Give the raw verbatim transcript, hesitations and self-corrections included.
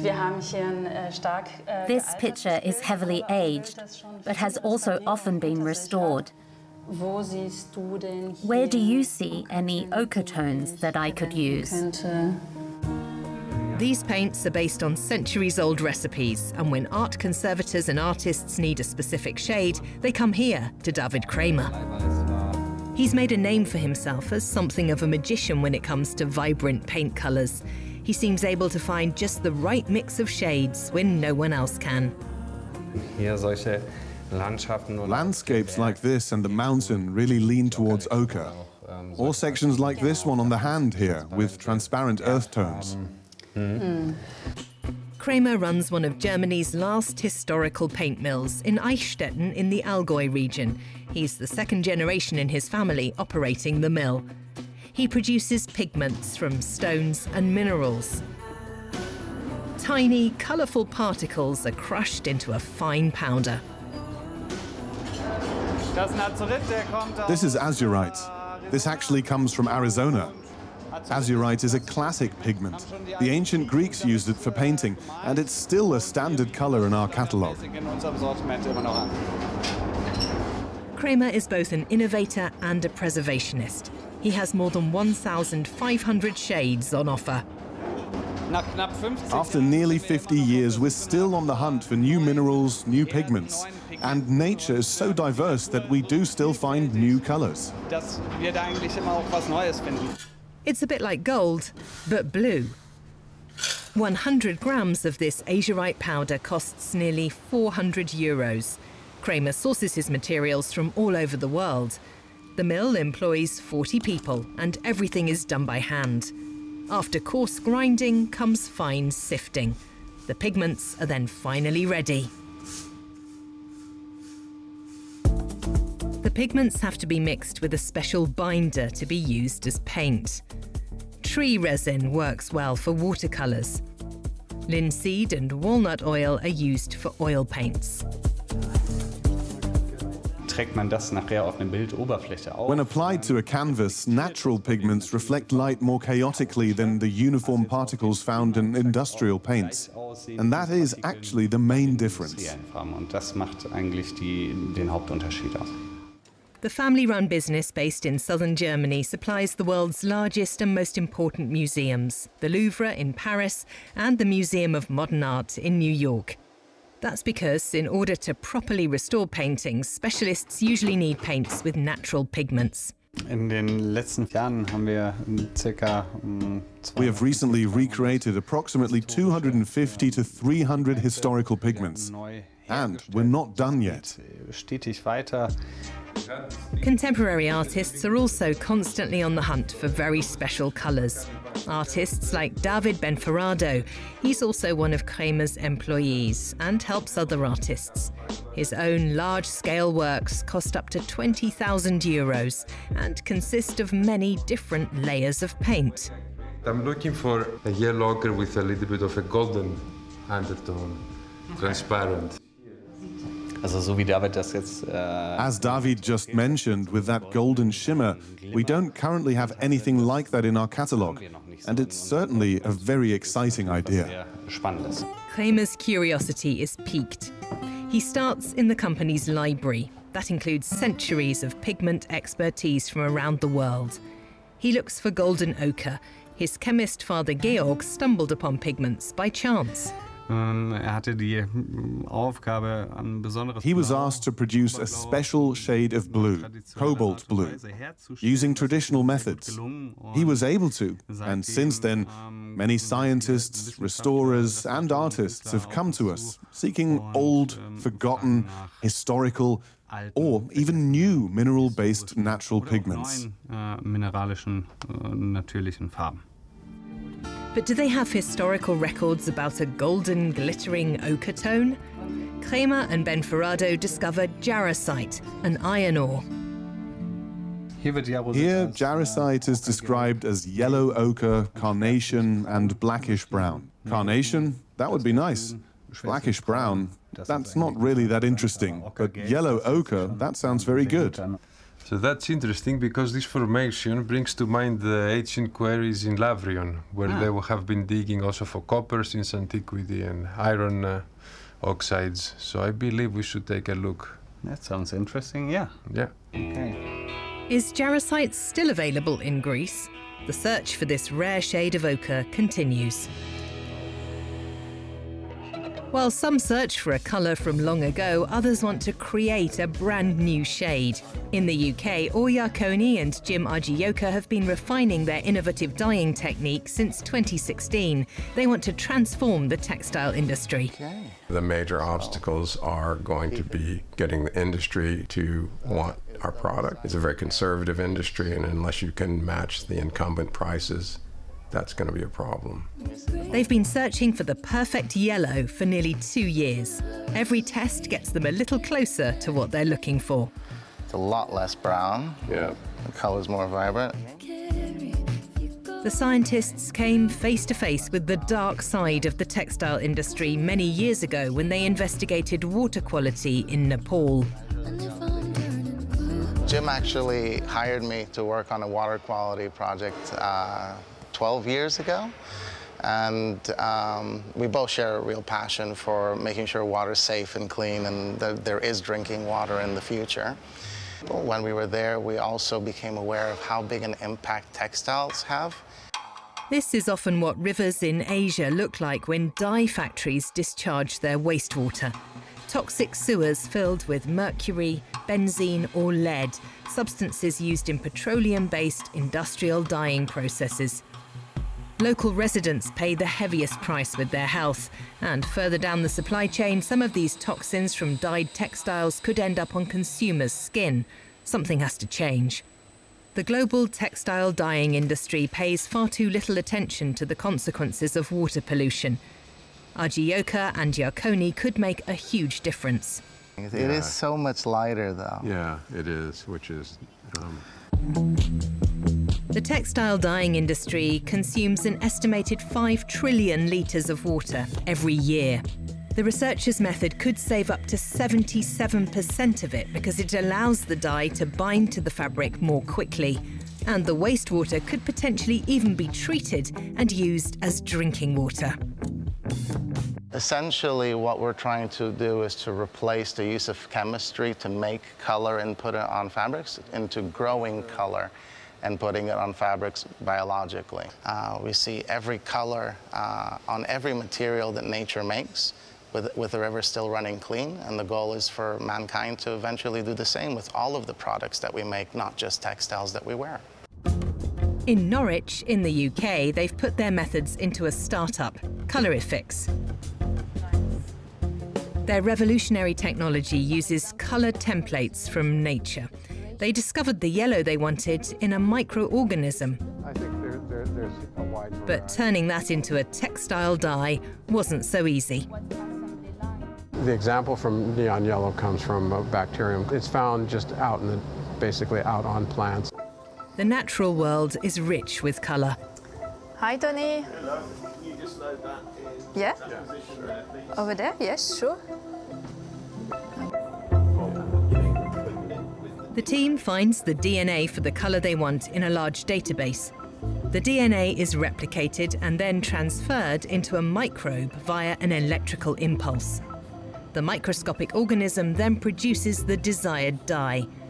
This picture is heavily aged, but has also often been restored. Where do you see any ochre tones that I could use? These paints are based on centuries-old recipes, and when art conservators and artists need a specific shade, they come here to David Kramer. He's made a name for himself as something of a magician when it comes to vibrant paint colours. He seems able to find just the right mix of shades when no one else can. Landscapes like this and the mountain really lean towards ochre. Or sections like this one on the hand here, with transparent earth tones. Mm. Kramer runs one of Germany's last historical paint mills in Eichstätten in the Allgäu region. He's the second generation in his family operating the mill. He produces pigments from stones and minerals. Tiny, colourful particles are crushed into a fine powder. This is azurite. This actually comes from Arizona. Azurite is a classic pigment. The ancient Greeks used it for painting, and it's still a standard colour in our catalogue. Kramer is both an innovator and a preservationist. He has more than one thousand five hundred shades on offer. After nearly fifty years, we're still on the hunt for new minerals, new pigments. And nature is so diverse that we do still find new colours. It's a bit like gold, but blue. one hundred grams of this azurite powder costs nearly four hundred euros. Kramer sources his materials from all over the world. The mill employs forty people, and everything is done by hand. After coarse grinding comes fine sifting. The pigments are then finally ready. The pigments have to be mixed with a special binder to be used as paint. Tree resin works well for watercolours. Linseed and walnut oil are used for oil paints. When applied to a canvas, natural pigments reflect light more chaotically than the uniform particles found in industrial paints. And that is actually the main difference. The family-run business based in southern Germany supplies the world's largest and most important museums, the Louvre in Paris and the Museum of Modern Art in New York. That's because in order to properly restore paintings, specialists usually need paints with natural pigments. We have recently recreated approximately two hundred fifty to three hundred historical pigments. And we're not done yet. Contemporary artists are also constantly on the hunt for very special colours. Artists like David Benforado. He's also one of Kramer's employees and helps other artists. His own large-scale works cost up to twenty thousand euros and consist of many different layers of paint. I'm looking for a yellow ochre with a little bit of a golden undertone, transparent. As David just mentioned, with that golden shimmer, we don't currently have anything like that in our catalogue, and it's certainly a very exciting idea. Kramer's curiosity is piqued. He starts in the company's library. That includes centuries of pigment expertise from around the world. He looks for golden ochre. His chemist father Georg stumbled upon pigments by chance. He was asked to produce a special shade of blue, cobalt blue, using traditional methods. He was able to, and since then, many scientists, restorers, and artists have come to us, seeking old, forgotten, historical, or even new mineral-based natural pigments. But do they have historical records about a golden, glittering ochre tone? Kramer and Benforado discovered jarosite, an iron ore. Here, jarosite is described as yellow ochre, carnation, and blackish brown. Carnation? That would be nice. Blackish brown? That's not really that interesting. But yellow ochre? That sounds very good. So that's interesting because this formation brings to mind the ancient quarries in Lavrion, where ah. they have been digging also for copper since antiquity and iron uh, oxides. So I believe we should take a look. That sounds interesting, yeah. Yeah. Okay. Is jarosite still available in Greece? The search for this rare shade of ochre continues. While some search for a colour from long ago, others want to create a brand new shade. In the U K, Or Yarkoni and Jim Argioka have been refining their innovative dyeing technique since twenty sixteen. They want to transform the textile industry. Okay. The major obstacles are going to be getting the industry to want our product. It's a very conservative industry, and unless you can match the incumbent prices, that's going to be a problem. They've been searching for the perfect yellow for nearly two years. Every test gets them a little closer to what they're looking for. It's a lot less brown. Yeah. The color's more vibrant. The scientists came face to face with the dark side of the textile industry many years ago when they investigated water quality in Nepal. Jim actually hired me to work on a water quality project uh, twelve years ago. And um, we both share a real passion for making sure water's safe and clean and that there is drinking water in the future. When we were there, we also became aware of how big an impact textiles have. This is often what rivers in Asia look like when dye factories discharge their wastewater. Toxic sewers filled with mercury, benzene or lead, substances used in petroleum-based industrial dyeing processes. Local residents pay the heaviest price with their health, and further down the supply chain, some of these toxins from dyed textiles could end up on consumers' skin. Something has to change. The global textile dyeing industry pays far too little attention to the consequences of water pollution. Argioka and Yarkoni could make a huge difference. It Yeah. is so much lighter, though. Yeah, it is, which is... Um... The textile dyeing industry consumes an estimated five trillion litres of water every year. The researchers' method could save up to seventy-seven percent of it because it allows the dye to bind to the fabric more quickly. And the wastewater could potentially even be treated and used as drinking water. Essentially, what we're trying to do is to replace the use of chemistry to make color and put it on fabrics into growing color and putting it on fabrics biologically. Uh, we see every color uh, on every material that nature makes, with, with the river still running clean, and the goal is for mankind to eventually do the same with all of the products that we make, not just textiles that we wear. In Norwich, in the U K, they've put their methods into a startup, Colorifix. Their revolutionary technology uses colour templates from nature. They discovered the yellow they wanted in a microorganism. I think there, there, there's a wide variety. But turning that into a textile dye wasn't so easy. The example from neon yellow comes from a bacterium. It's found just out in the, basically out on plants. The natural world is rich with colour. Hi, Tony. Hello. Can you just load that in? Yeah? Position there, please. Over there? Yes, sure. The team finds the D N A for the colour they want in a large database. The D N A is replicated and then transferred into a microbe via an electrical impulse. The microscopic organism then produces the desired dye,